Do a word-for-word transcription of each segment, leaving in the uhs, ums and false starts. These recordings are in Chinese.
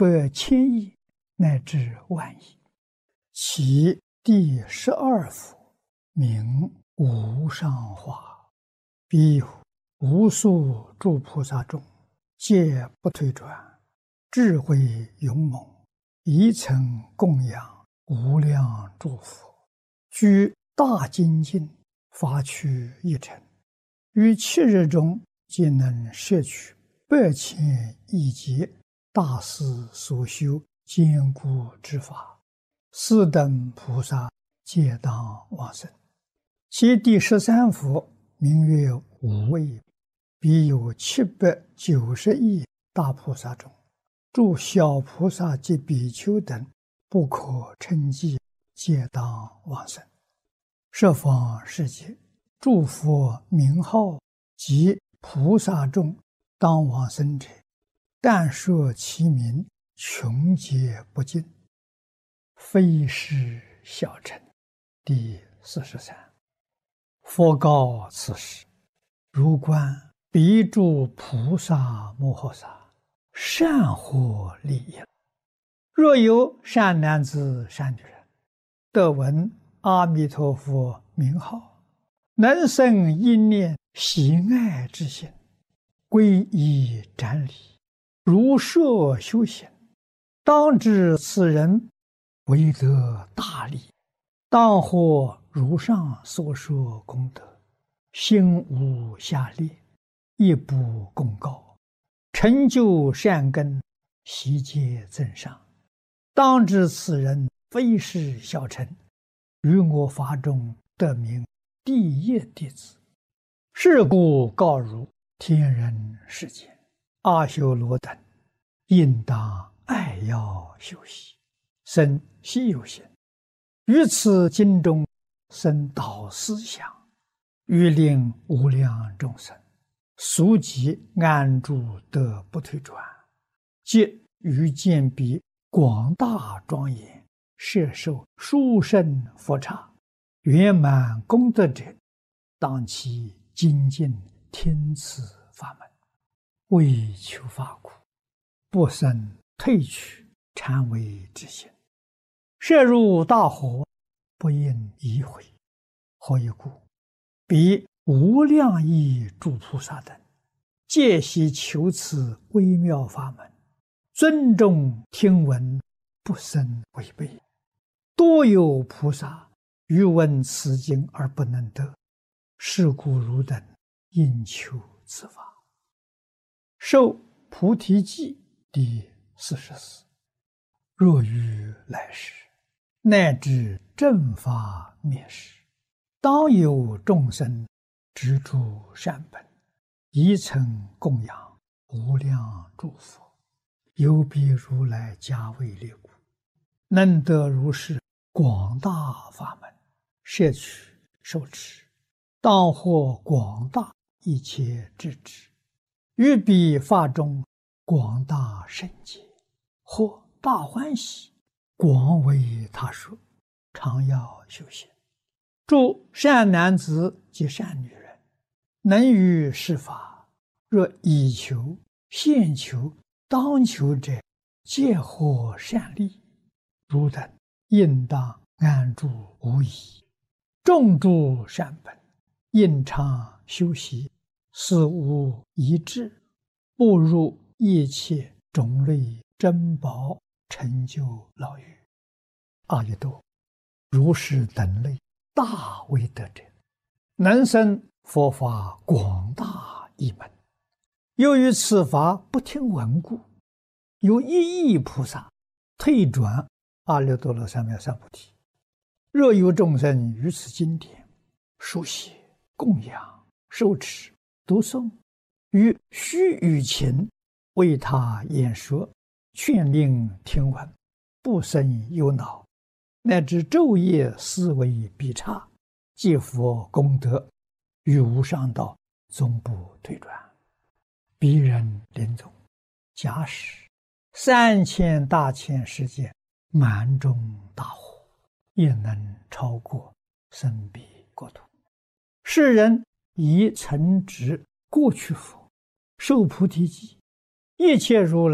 百千亿乃至万亿。其第十二幅名无上化，彼有无数诸菩萨众，皆不退转，智慧勇猛，一层供养无量诸佛，居大精进，发趣一尘，于七日中皆能摄取百千亿劫大师所修坚固之法，斯等菩萨皆当往生。其第十三幅名曰无畏，彼有七百九十亿大菩萨中，诸小菩萨及比丘等不可称计，皆当往生。十方世界诸佛名号及菩萨众当往生者，但说其名，穷劫不尽，非是小乘。第四十三。佛告此时：如观彼诸菩萨摩诃萨，善获利益。若有善男子善女人，得闻阿弥陀佛名号，能生一念喜爱之心，皈依瞻礼，如设修行，当知此人为得大利，当获如上所说功德，心无下劣，亦不共高，成就善根，悉皆增上。当知此人非是小乘，于我法中得名第一弟子。是故告汝天人世间阿修罗等，应当爱要修习，生希有心，于此经中生导思想，欲令无量众生速即安住得不退转，即于见彼广大庄严，摄受殊胜佛刹，圆满功德者，当其精进听此法门，为求法苦，不生退去禅为之心，摄入大火，不应疑悔。何以故？彼无量亿诸菩萨等，皆悉求此微妙法门，尊重听闻，不生违背。多有菩萨欲闻此经而不能得，是故汝等应求此法。受菩提记第四十四。若于来世，乃至正法灭世，当有众生执诸善本，一曾供养无量诸佛，有彼如来加为列故，能得如是广大法门，摄取受持，当获广大一切智智，于彼法中广大圣解，或大欢喜，广为他说，常要修行。诸善男子及善女人，能于是法，若以求、现求、当求者，皆获善利。汝等应当安住无疑，种诸善本，应常修习，死无一致，步入一切种类珍宝，成就牢狱。阿逸多，如是等类大威德者，能生佛法广大一门。由于此法不听闻故，有一亿菩萨退转阿耨多罗三藐三菩提。若有众生于此经典书写、供养、受持、读诵，于须臾前为他演说，劝令听闻，不生忧恼，乃至昼夜思维必差，积福功德，于无上道终不退转。彼人临终，假使三千大千世界满中大火，也能超过生彼国土。世人以曾执过去佛，受菩提记，一切如来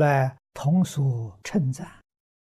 同所称赞。